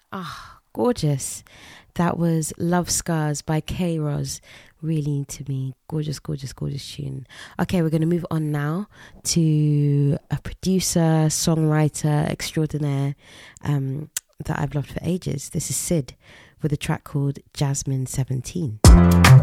Ah, gorgeous. That was Love Scars by K-Roz. Really into me. Gorgeous, gorgeous, gorgeous tune. Okay, we're going to move on now to a producer, songwriter extraordinaire that I've loved for ages. This is Sid with a track called Jasmine 17.